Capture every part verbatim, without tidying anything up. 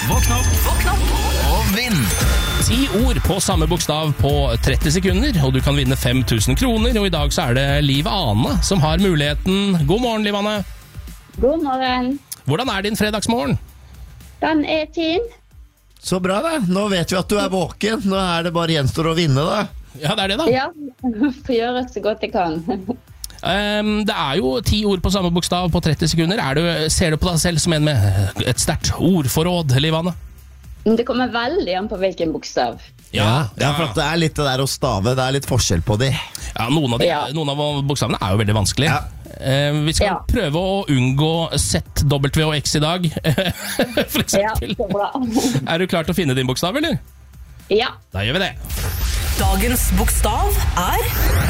Våkn opp, våkn opp og vinn. Ti ord på samme bokstav på tretti sekunder, og du kan vinne fem tusen kroner. Og i dag så er det Liv Ane som har muligheten. God morgen, Liv Ane. God morgen. Hvordan er din fredagsmorgen? Den er fin. Så bra da, nå vet vi at du er våken. Nå er det bare gjenstår å vinne da. Ja, det er det da. Ja, får gjøre så godt jeg kan. Um, det er jo ti ord på samme bokstav på tretti sekunder. Er du, ser du på deg selv som en med et sterkt ordforråd, Liv Ane? Det kommer veldig an på hvilken bokstav. Ja, ja, for at det er litt det der å stave, det er litt forskjell på de. Ja, noen av, de, Ja. noen av bokstavene er jo veldig vanskelig. Ja. Uh, vi skal Ja. prøve å unngå Z, W og X i dag, for Ja, eksempel. så bra. Er du klar til å finne din bokstav, eller? Ja, Da gjør vi det. Dagens bokstav er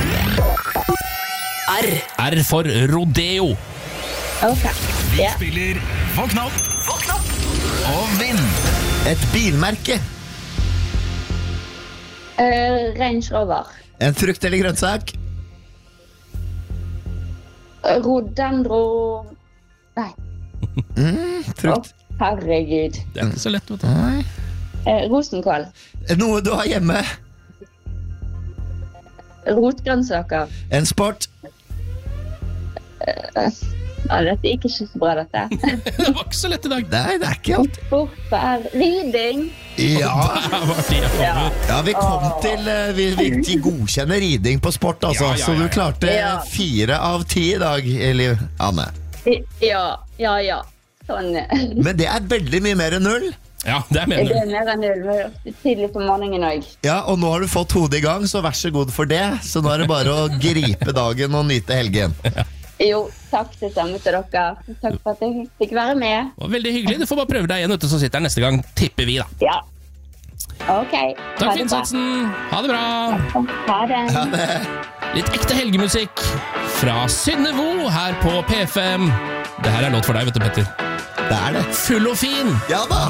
R. R for rodeo. ok. Vi Ja. spiller Våkn opp, Våkn opp. og vinn. Et bilmerke, Uh, Range Rover. en frukt eller grønnsak, Uh, Rodendro... Nei, frukt, Å, herregud. Det er ikke så lett, vet du. Nei. Uh, Rosenkål. Noe du har hjemme, Rotgrønnsaker. en sport, Uh, ja, dette gikk ikke så bra, dette. Det var ikke så lett i dag. nei, det er ikke alt. Sport på R. Riding. Ja, Der var tida Ja. kommet. ja vi kom til, eh, vi, vi godkjenner riding på sport altså, Ja, ja, ja, så ja. du klarte Ja. fire av ti i dag, Liv Anne. Ja, ja, ja. Sånn. Men det er veldig mye mer enn null. Ja, det er Det mener er mer enn null. Det er ofte tidlig på morgenen også. Ja, og nå har du fått hodet i gang, så vær så god for det. Så nå er det bare å gripe dagen og nyte helgen. Jo, takk det samme til dere. Takk for at jeg fikk være med. Det var veldig hyggelig. Du får bare prøve deg igjen, vet du, så sitter her neste gang. Tipper vi, da. Ja. Ok. Takk Ha for det bra. innsatsen. Ha det bra. Ha det. Litt ekte helgemusikk fra Synnevo her på P fem. Det her er låt for deg, vet du, Petter. Det er det. Full og fin. Ja da!